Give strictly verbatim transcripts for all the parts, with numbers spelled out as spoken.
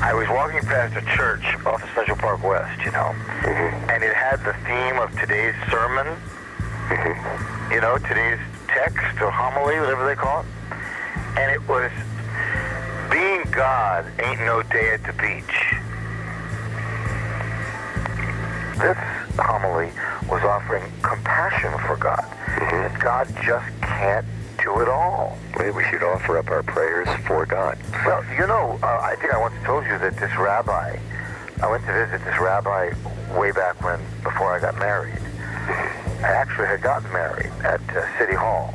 I was walking past a church off of Central Park West, you know, Mm-hmm. and it had the theme of today's sermon, Mm-hmm. you know, today's text or homily, whatever they call it. And it was, being God ain't no day at the beach. This homily was offering compassion for God. Mm-hmm. That God just can't do it all. Maybe we should offer up our prayers for God. Well, you know, uh, I think I once told you that this rabbi, I went to visit this rabbi way back when, before I got married. I actually had gotten married at uh, City Hall.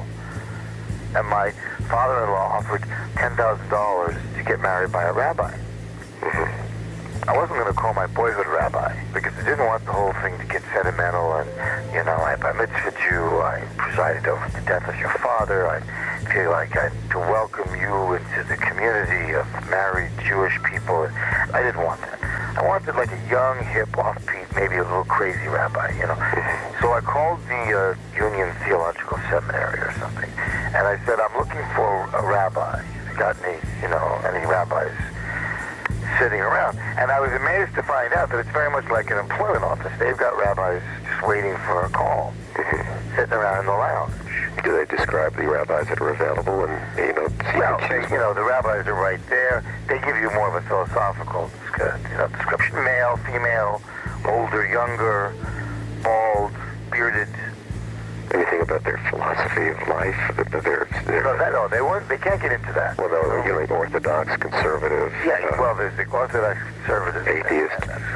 And my father-in-law offered ten thousand dollars to get married by a rabbi. Mm-hmm. I wasn't going to call my boyhood rabbi because I didn't want the whole thing to get sentimental and, you know, I bar mitzvahed you, I presided over the death of your father, I feel like I had to welcome you into the community of married Jewish people. I didn't want that. I wanted like a young, hip, offbeat, maybe a little crazy rabbi, you know. So I called the uh, Union Theological Seminary or something, and I said, I'm looking for a rabbi. You got any, you know, any rabbis sitting around? And I was amazed to find out that it's very much like an employment office. They've got rabbis just waiting for a call, sitting around in the lounge. Do they describe the rabbis that are available and, you know, see Well, if they, you know, the rabbis are right there. They give you more of a philosophical, you know, description. Male, female, older, younger, bald, bearded. anything about their philosophy of life? Their, their, No, that, no, they won't. They can't get into that. well, no, you know, like orthodox, conservative. Yeah, uh, well, there's the Orthodox conservative. Atheist.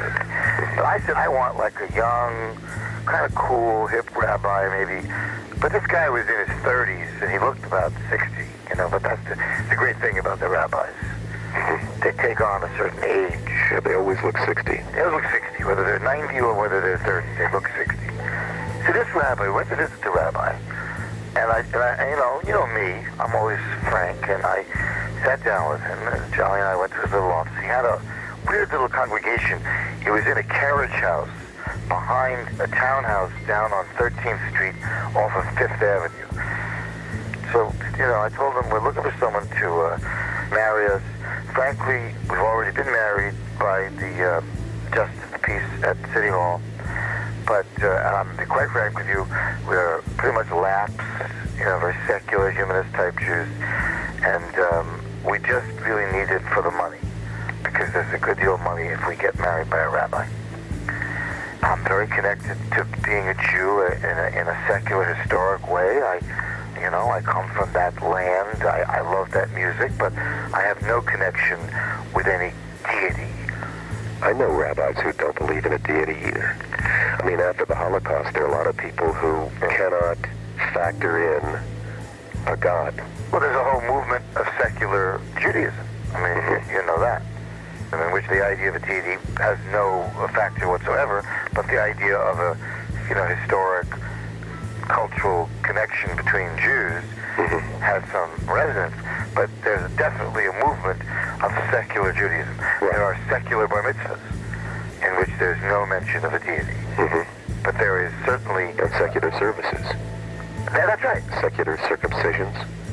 But I said I want like a young, kind of cool, hip rabbi, maybe. But this guy was in his thirties, and he looked about sixty, you know. But that's the, the great thing about the rabbis. They take on a certain age. Yeah, they always look sixty. They always look sixty, whether they're ninety or whether they're thirty. They look sixty. So this rabbi, went to visit the rabbi, and I, and I, you know, you know me, I'm always frank, and I sat down with him, and Johnny and I went to his little office. He had a weird little congregation. He was in a carriage house behind a townhouse down on thirteenth street off of Fifth Avenue. So, you know, I told him, we're looking for someone to uh, marry us. Frankly, we've already been married by the uh, Justice of the Peace at City Hall. But uh, I'm to be quite frank with you, we're pretty much lapsed, you know, very secular, humanist type Jews. And um, we just really need it for the money, because there's a good deal of money if we get married by a rabbi. I'm very connected to being a Jew in a, in a secular, historic way. I, you know, I come from that land. I, I love that music, but I have no connection with any deity. I know rabbis who don't believe in a deity either. I mean, after the Holocaust, there are a lot of people who cannot factor in a God. Well, there's a whole movement of secular Judaism. I mean, mm-hmm. you, you know that. In which the idea of a deity has no factor whatsoever, but the idea of a, you know, historic, cultural connection between Jews mm-hmm. has some resonance. But there's definitely a movement of secular Judaism. Right. There are secular bar mitzvahs in which there's no mention of a deity. Mm-hmm. But there is certainly... And secular services. Yeah, that's right. Secular circumcisions.